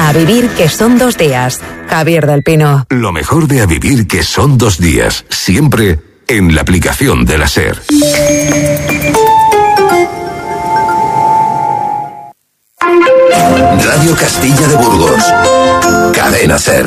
A vivir que son 2 días. Javier del Pino. Lo mejor de A vivir que son 2 días. Siempre en la aplicación de la SER. Radio Castilla de Burgos. Cadena SER.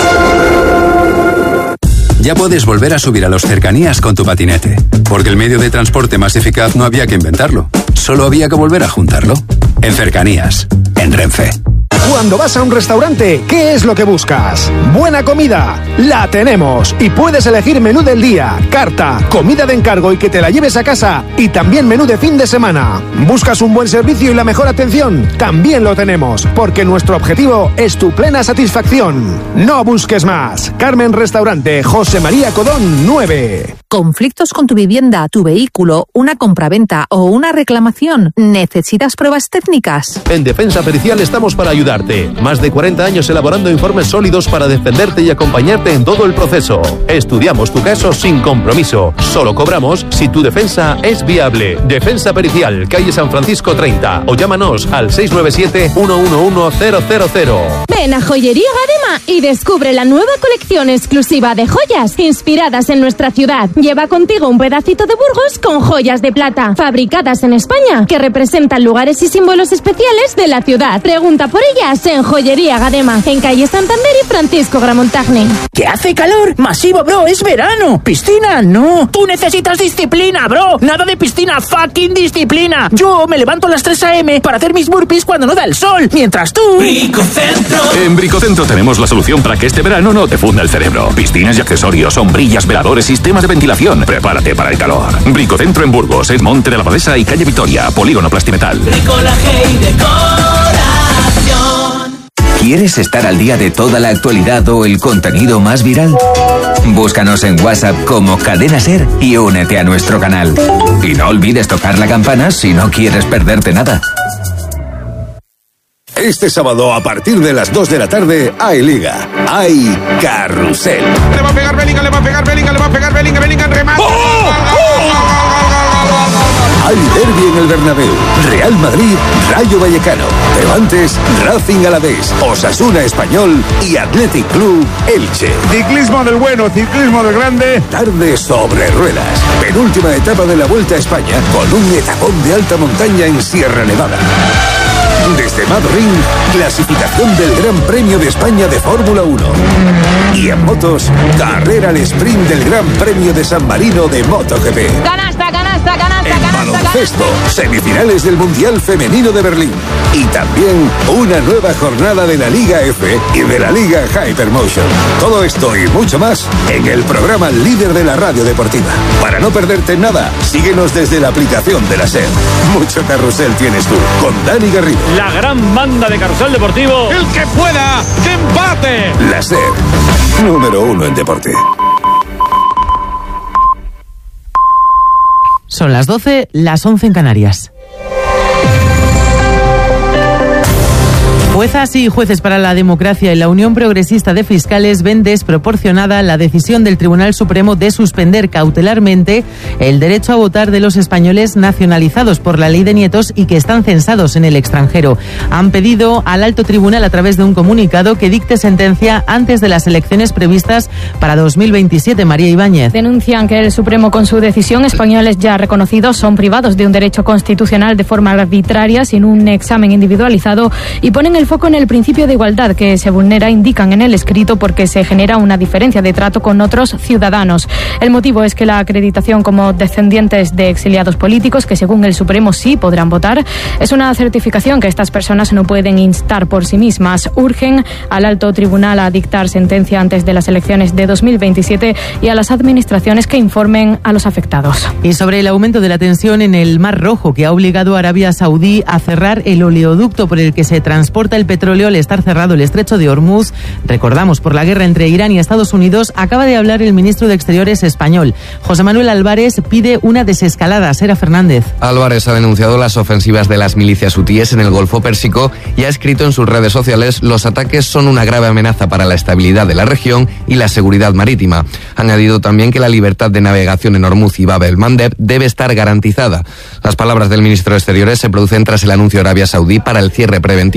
Ya puedes volver a subir a los cercanías con tu patinete, porque el medio de transporte más eficaz no había que inventarlo, solo había que volver a juntarlo. En Cercanías, en Renfe. Cuando vas a un restaurante, ¿qué es lo que buscas? Buena comida, la tenemos, y puedes elegir menú del día, carta, comida de encargo y que te la lleves a casa, y también menú de fin de semana. ¿Buscas un buen servicio y la mejor atención? También lo tenemos, porque nuestro objetivo es tu plena satisfacción. No busques más. Carmen Restaurante, José María Codón 9. ¿Conflictos con tu vivienda, tu vehículo, una compraventa o una reclamación? ¿Necesitas pruebas técnicas? En Defensa Pericial estamos para ayudarte. Más de 40 años elaborando informes sólidos para defenderte y acompañarte en todo el proceso. Estudiamos tu caso sin compromiso. Solo cobramos si tu defensa es viable. Defensa Pericial, calle San Francisco 30. O llámanos al 697-111-000. Ven a Joyería Gadema y descubre la nueva colección exclusiva de joyas inspiradas en nuestra ciudad. Lleva contigo un pedacito de Burgos con joyas de plata, fabricadas en España, que representan lugares y símbolos especiales de la ciudad. Pregunta por ellas en Joyería Gadema, en calle Santander y Francisco Gramontagne. ¿Que hace calor? Masivo, bro, es verano. ¿Piscina? No. Tú necesitas disciplina, bro. Nada de piscina, fucking disciplina. Yo me levanto a las 3 a.m. para hacer mis burpees cuando no da el sol, mientras tú... Bricocentro. En Bricocentro tenemos la solución para que este verano no te funda el cerebro. Piscinas y accesorios, sombrillas, veladores, sistemas de ventilación. Prepárate para el calor. Bricocentro en Burgos, en Monte de la Abadesa y calle Vitoria, Polígono Plastimetal. Bricolaje y decoración. ¿Quieres estar al día de toda la actualidad o el contenido más viral? Búscanos en WhatsApp como Cadena SER y únete a nuestro canal. Y no olvides tocar la campana si no quieres perderte nada. Este sábado, a partir de las 2 de la tarde, hay Liga, hay Carrusel. Le va a pegar Bellingham, Bellingham remata. Hay derbi en el Bernabéu, Real Madrid, Rayo Vallecano, Levantes, Racing Alavés, Osasuna Español y Athletic Club Elche. Ciclismo del bueno, ciclismo del grande. Tarde sobre ruedas, penúltima etapa de la Vuelta a España, con un etapón de alta montaña en Sierra Nevada. Desde Madrid, clasificación del Gran Premio de España de Fórmula 1. Y en motos, carrera al sprint del Gran Premio de San Marino de MotoGP. ¡Canasta! En baloncesto, semifinales del Mundial Femenino de Berlín. Y también una nueva jornada de la Liga F y de la Liga Hypermotion. Todo esto y mucho más en el programa líder de la radio deportiva. Para no perderte nada, síguenos desde la aplicación de la SER. Mucho carrusel tienes tú, con Dani Garrido. La gran banda de Carrusel Deportivo. ¡El que pueda! ¡Que empate! La SER, número 1 en deporte. Son las 12, las 11 en Canarias. Juezas y jueces para la democracia y la Unión Progresista de Fiscales ven desproporcionada la decisión del Tribunal Supremo de suspender cautelarmente el derecho a votar de los españoles nacionalizados por la ley de nietos y que están censados en el extranjero. Han pedido al alto tribunal a través de un comunicado que dicte sentencia antes de las elecciones previstas para 2027. María Ibáñez. Denuncian que el Supremo, con su decisión, españoles ya reconocidos son privados de un derecho constitucional de forma arbitraria, sin un examen individualizado, y ponen el foco en el principio de igualdad que se vulnera, indican en el escrito, porque se genera una diferencia de trato con otros ciudadanos. El motivo es que la acreditación como descendientes de exiliados políticos, que según el Supremo sí podrán votar, es una certificación que estas personas no pueden instar por sí mismas. Urgen al alto tribunal a dictar sentencia antes de las elecciones de 2027 y a las administraciones que informen a los afectados. Y sobre el aumento de la tensión en el Mar Rojo, que ha obligado a Arabia Saudí a cerrar el oleoducto por el que se transporta el petróleo al estar cerrado el estrecho de Hormuz, recordamos, por la guerra entre Irán y Estados Unidos, acaba de hablar el ministro de Exteriores español. José Manuel Álvarez pide una desescalada. Sera Fernández. Álvarez ha denunciado las ofensivas de las milicias hutíes en el Golfo Pérsico y ha escrito en sus redes sociales: los ataques son una grave amenaza para la estabilidad de la región y la seguridad marítima. Ha añadido también que la libertad de navegación en Hormuz y Bab el-Mandeb debe estar garantizada. Las palabras del ministro de Exteriores se producen tras el anuncio de Arabia Saudí para el cierre preventivo del oleoducto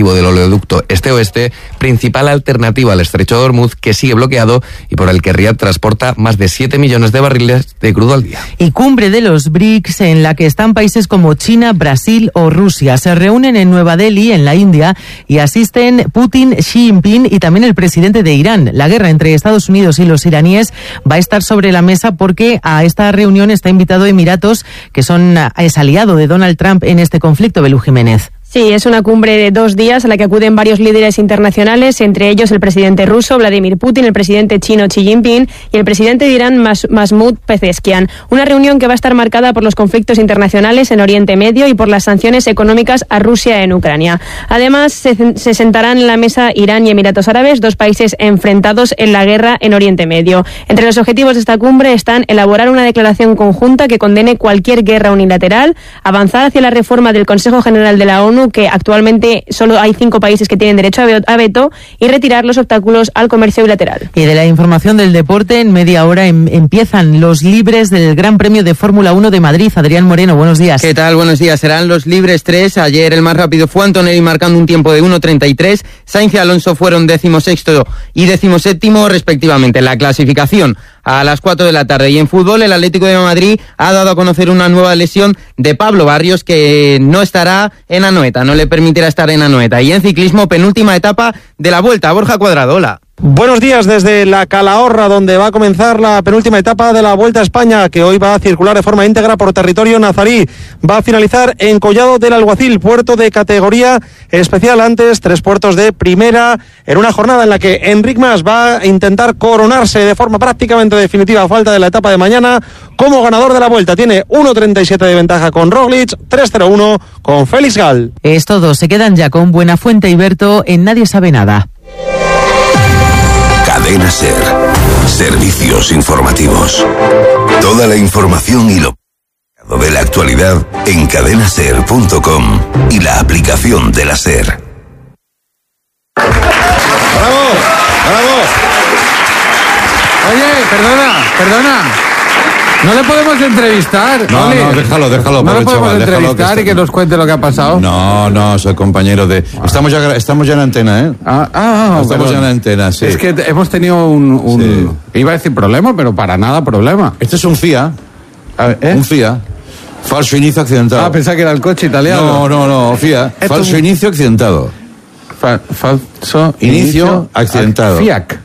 gasoducto este-oeste, principal alternativa al estrecho de Hormuz, que sigue bloqueado y por el que Riad transporta más de 7 millones de barriles de crudo al día. Y cumbre de los BRICS, en la que están países como China, Brasil o Rusia. Se reúnen en Nueva Delhi, en la India, y asisten Putin, Xi Jinping y también el presidente de Irán. La guerra entre Estados Unidos y los iraníes va a estar sobre la mesa porque a esta reunión está invitado Emiratos, que es aliado de Donald Trump en este conflicto. Belú Jiménez. Sí, es una cumbre de 2 días a la que acuden varios líderes internacionales, entre ellos el presidente ruso Vladimir Putin, el presidente chino Xi Jinping y el presidente de Irán Mahmoud Pezeshkian. Una reunión que va a estar marcada por los conflictos internacionales en Oriente Medio y por las sanciones económicas a Rusia en Ucrania. Además, se sentarán en la mesa Irán y Emiratos Árabes, 2 países enfrentados en la guerra en Oriente Medio. Entre los objetivos de esta cumbre están elaborar una declaración conjunta que condene cualquier guerra unilateral, avanzar hacia la reforma del Consejo General de la ONU, que actualmente solo hay 5 países que tienen derecho a veto, y retirar los obstáculos al comercio bilateral. Y de la información del deporte, en media hora empiezan los libres del Gran Premio de Fórmula 1 de Madrid. Adrián Moreno, buenos días. ¿Qué tal? Buenos días. Serán los libres 3. Ayer el más rápido fue Antonelli, marcando un tiempo de 1.33. Sainz y Alonso fueron 16º y 17º respectivamente. En la clasificación, a las 4 de la tarde. Y en fútbol, el Atlético de Madrid ha dado a conocer una nueva lesión de Pablo Barrios, que no estará en Anoeta, no le permitirá estar en Anoeta. Y en ciclismo, penúltima etapa de la Vuelta. Borja Cuadrado, hola. Buenos días desde la Calahorra, donde va a comenzar la penúltima etapa de la Vuelta a España, que hoy va a circular de forma íntegra por territorio nazarí. Va a finalizar en Collado del Alguacil, puerto de categoría especial. Antes, 3 puertos de primera, en una jornada en la que Enric Mas va a intentar coronarse de forma prácticamente definitiva a falta de la etapa de mañana como ganador de la Vuelta. Tiene 1.37 de ventaja con Roglic, 3.01 con Félix Gal. Es todo, se quedan ya con Buenafuente y Berto en Nadie Sabe Nada. Cadena SER. Servicios informativos. Toda la información y lo de la actualidad en cadenaser.com y la aplicación de la SER. ¡Bravo! ¡Bravo! Oye, perdona. ¿No le podemos entrevistar? No, déjalo. ¿No le podemos entrevistar y que nos cuente lo que ha pasado? No, soy compañero de... Estamos ya en antena, ¿eh? Estamos ya en antena, sí. Es que hemos tenido un iba a decir problema, pero para nada problema. Este es un FIA. Un FIA. Falso inicio accidentado. Pensaba que era el coche italiano. No, FIA. Falso inicio accidentado. Falso inicio accidentado.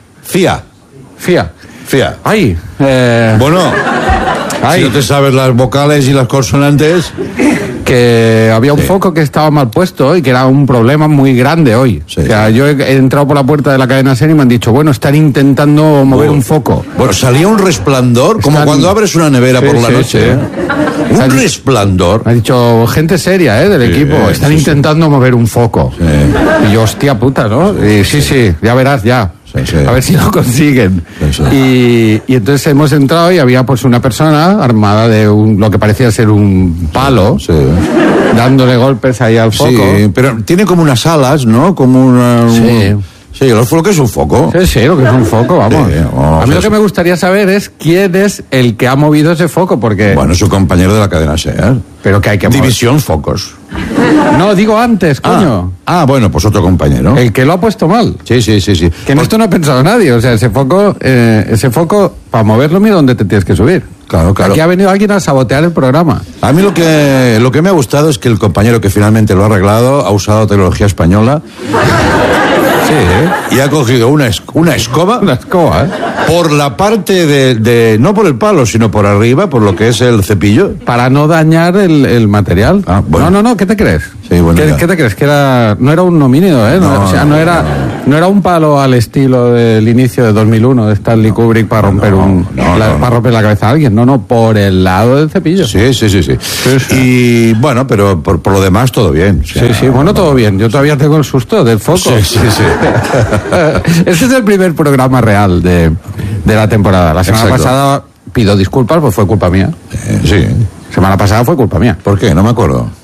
FIA. Ay. Bueno... Si no te sabes las vocales y las consonantes... Que había un foco que estaba mal puesto y que era un problema muy grande hoy. O sea, yo he entrado por la puerta de la cadena SER y me han dicho, bueno, están intentando mover un foco. Bueno, salía un resplandor, como cuando abres una nevera por la noche. Un resplandor. Me ha dicho gente seria, del equipo. Están intentando mover un foco. Y yo, hostia puta, ¿no? Y sí, ya verás, ya. A ver si lo consiguen. Y entonces hemos entrado y había pues una persona armada de lo que parecía ser un palo, dándole golpes ahí al foco. Sí, pero tiene como unas alas, ¿no? Como una... Sí, lo que es un foco. Sí, lo que es un foco, vamos. A mí lo que me gustaría saber es quién es el que ha movido ese foco, porque... Bueno, es su compañero de la cadena SER. Pero que hay que mover. División Focos. No, digo antes, coño. Bueno, pues otro compañero. El que lo ha puesto mal. Sí. Que en esto no ha pensado nadie. O sea, ese foco, para moverlo, mira dónde te tienes que subir. Claro. Aquí ha venido alguien a sabotear el programa. A mí lo que me ha gustado es que el compañero que finalmente lo ha arreglado ha usado tecnología española. Sí, y ha cogido una escoba. Una escoba, por la parte de no por el palo, sino por arriba, por lo que es el cepillo. Para no dañar el material. Bueno. No, ¿qué te crees? Sí, bueno, ¿Qué te crees? Que no era un homínido, ¿eh? No era un palo al estilo del inicio de 2001 de Stanley Kubrick para romper para romper la cabeza a alguien. No, por el lado del cepillo. Sí. Y bueno, pero por lo demás todo bien. O sea, sí, bueno, todo bien. Yo todavía tengo el susto del foco. Sí. Este es el primer programa real de la temporada. La semana pasada pido disculpas, pues fue culpa mía. Sí. Semana pasada fue culpa mía. ¿Por qué? No me acuerdo.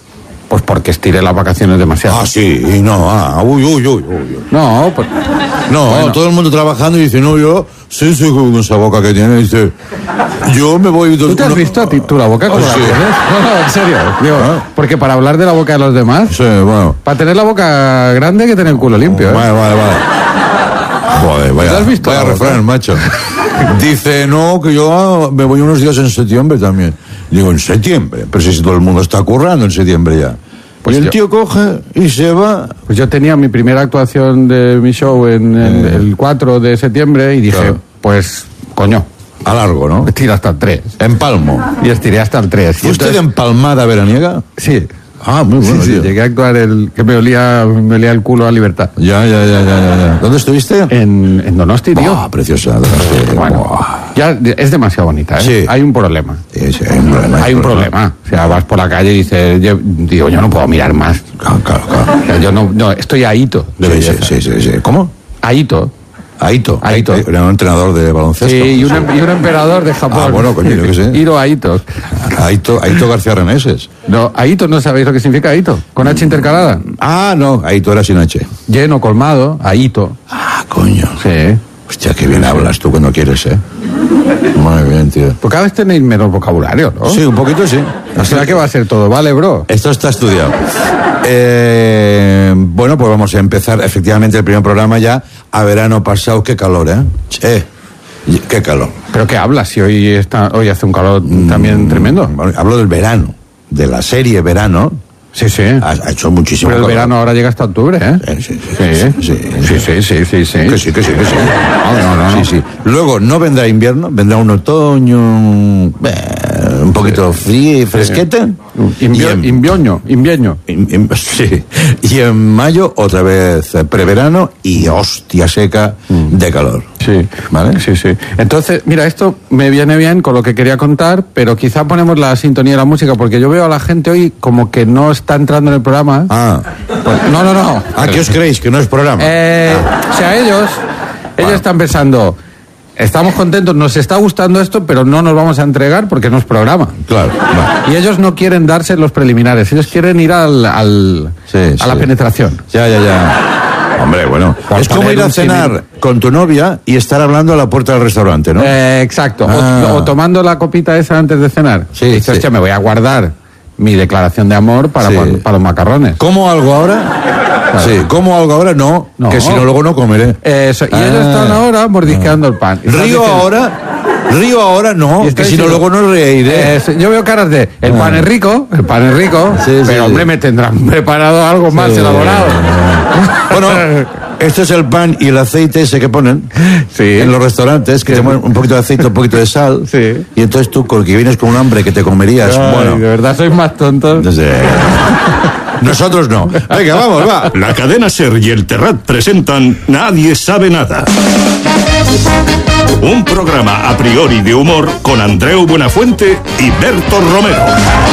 Pues porque estiré las vacaciones demasiado. Ah, sí, y no, uy. No, pues... No, bueno. Todo el mundo trabajando y dice, no, yo, sí, con esa boca que tiene, dice, yo me voy... ¿Tú te has visto a ti, tú la boca como la tienes? No, en serio. Digo, porque para hablar de la boca de los demás, sí, bueno. Para tener la boca grande hay que tener el culo limpio, ¿eh? Vale. Joder, vaya, ¿Te has visto vaya refrán, macho. Dice, no, que yo me voy unos días en septiembre también. Digo, ¿en septiembre? Pero si todo el mundo está currando en septiembre ya. Pues y el tío coge y se va. Pues yo tenía mi primera actuación de mi show en el 4 de septiembre y dije, claro. Pues, coño. A largo, ¿no? Estira hasta el 3. Empalmo. Y estiré hasta el 3. ¿Fue usted empalmada veraniega? Sí. Ah, muy bueno. Sí, llegué a actuar que me olía el culo a libertad. Ya. ¿Dónde estuviste? En Donosti, tío. Ah, preciosa. Donosti. Bueno, ya es demasiado bonita, ¿eh? Sí. Hay un problema. Sí, hay un problema. Hay un problema. O sea, vas por la calle y dices, yo no puedo mirar más. Claro. O sea, yo no, estoy ahito de belleza. Sí. ¿Cómo? Aito. Era un entrenador de baloncesto. Sí, y un emperador de Japón. Ah, bueno, coño, yo qué sé. Hiro Aito. Aito García Reneses. No, Aito, ¿no sabéis lo que significa Aito? Con H intercalada. Ah, no, Aito era sin H. Lleno, colmado, Aito. Ah, coño. Sí. Hostia, qué bien hablas tú cuando quieres, ¿eh? Muy bien, tío. Pues cada vez tenéis menos vocabulario, ¿no? Sí, un poquito sí. O sea, ¿qué va a ser todo? Vale, bro. Esto está estudiado. Bueno, pues vamos a empezar efectivamente el primer programa ya a verano pasado. Qué calor, ¿eh? Qué calor. ¿Pero qué hablas? Si hoy hace un calor también tremendo. Bueno, hablo del verano, de la serie Verano. Sí. Ha hecho muchísimo calor. Pero el verano ahora llega hasta octubre, ¿eh? Sí. Que sí. No. Sí. Luego no vendrá invierno, vendrá un otoño un poquito frío y fresquete. Invierno. Sí. Y en mayo otra vez preverano y hostia seca de calor. Sí. ¿Vale? Sí. Entonces, mira, esto me viene bien con lo que quería contar, pero quizá ponemos la sintonía de la música, porque yo veo a la gente hoy como que no está entrando en el programa. Ah. Pues, no. ¿Qué os creéis? ¿Que no es programa? O sea, ellos están pensando, estamos contentos, nos está gustando esto, pero no nos vamos a entregar porque no es programa. Claro. Y ellos no quieren darse los preliminares, ellos quieren ir a la penetración. Ya. Hombre, bueno, es como ir a cenar con tu novia y estar hablando a la puerta del restaurante, ¿no? Exacto. O tomando la copita esa antes de cenar. Sí. Dices, hostia, me voy a guardar mi declaración de amor para los macarrones. ¿Cómo algo ahora? Claro. Sí, ¿cómo algo ahora? No, que si no luego no comeré. Eso. Y ellos están ahora mordisqueando el pan. Río ahora no, que si no luego no reiré. Yo veo caras de, el pan es rico, pero hombre, me tendrán preparado algo más elaborado. Bueno, esto es el pan y el aceite ese que ponen en los restaurantes, que te ponen un poquito de aceite, un poquito de sal. Sí. Y entonces tú, porque vienes con un hambre que te comerías. Ay, bueno, de verdad sois más tontos. Nosotros no. Venga, vamos, va. La cadena SER y el Terrat presentan Nadie sabe nada. Un programa a priori de humor con Andreu Buenafuente y Berto Romero.